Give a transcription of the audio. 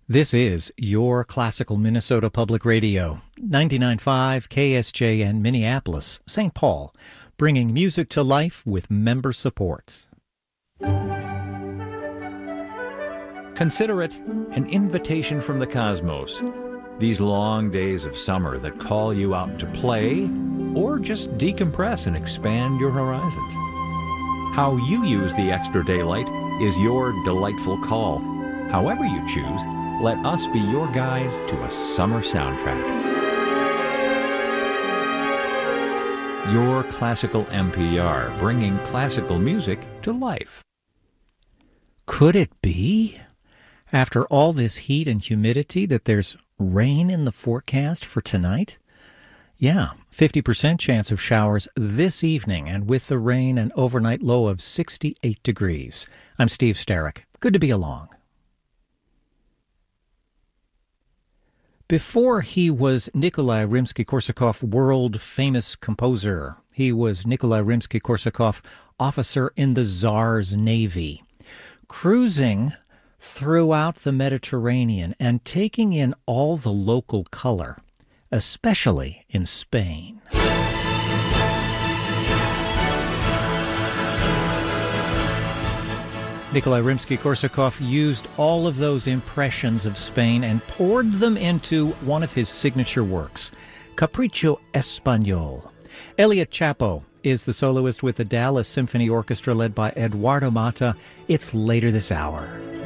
This is your Classical Minnesota Public Radio, 99.5 KSJN Minneapolis, St. Paul, bringing music to life with member support. Consider it an invitation from the cosmos. These long days of summer that call you out to play or just decompress and expand your horizons. How you use the extra daylight is your delightful call. However you choose, let us be your guide to a summer soundtrack. Your Classical NPR, bringing classical music to life. Could it be, after all this heat and humidity, that there's rain in the forecast for tonight? Yeah, 50% chance of showers this evening, and with the rain, an overnight low of 68 degrees. I'm Steve Starrick. Good to be along. Before he was Nikolai Rimsky-Korsakov, world-famous composer, he was Nikolai Rimsky-Korsakov, officer in the Tsar's Navy, cruising throughout the Mediterranean and taking in all the local color, especially in Spain. Nikolai Rimsky-Korsakov used all of those impressions of Spain and poured them into one of his signature works, Capriccio Español. Elliot Chapo is the soloist with the Dallas Symphony Orchestra led by Eduardo Mata. It's later this hour.